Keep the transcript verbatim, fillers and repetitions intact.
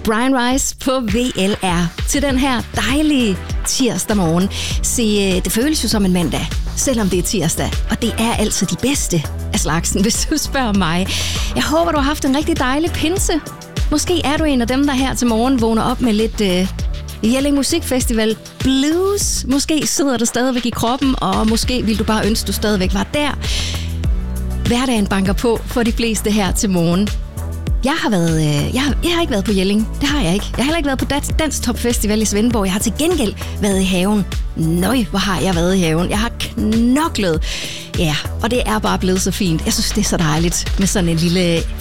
Brian Rice på V L R til den her dejlige tirsdag morgen. Se, det føles jo som en mandag, selvom det er tirsdag, og det er altid de bedste af slagsen, hvis du spørger mig. Jeg håber, du har haft en rigtig dejlig pinse. Måske er du en af dem, der her til morgen vågner op med lidt øh, Jelling Musikfestival blues. Måske sidder du stadigvæk i kroppen, og måske vil du bare ønske, du stadigvæk var der. Hverdagen banker på for de fleste her til morgen. Jeg har, været, øh, jeg, har, jeg har ikke været på Jelling. Det har jeg ikke. Jeg har heller ikke været på Dans, Dans Top Festival i Svendborg. Jeg har til gengæld været i haven. Nøj, hvor har jeg været i haven. Jeg har knoklet. Ja, og det er bare blevet så fint. Jeg synes, det er så dejligt med sådan en lille